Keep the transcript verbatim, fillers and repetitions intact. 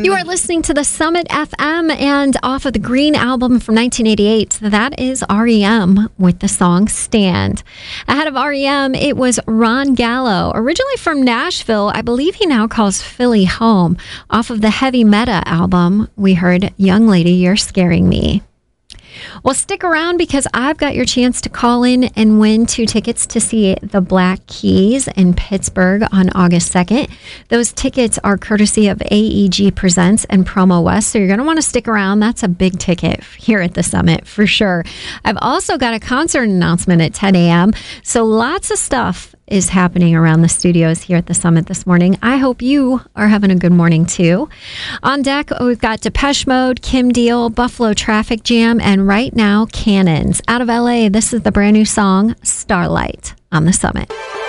You are listening to the Summit F M, and off of the Green album from nineteen eighty-eight, that is R E M with the song Stand. Ahead of R E M, it was Ron Gallo, originally from Nashville. I believe he now calls Philly home. Off of the Heavy Meta album, we heard Young Lady, You're Scaring Me. Well, stick around because I've got your chance to call in and win two tickets to see the Black Keys in Pittsburgh on August second. Those tickets are courtesy of A E G Presents and Promo West, so you're going to want to stick around. That's a big ticket here at the Summit for sure. I've also got a concert announcement at ten a.m., so lots of stuff is happening around the studios here at the Summit this morning. I hope you are having a good morning too. On deck, we've got Depeche Mode, Kim Deal, Buffalo Traffic Jam, and right now, Cannons. Out of L A, this is the brand new song, Starlight, on the Summit.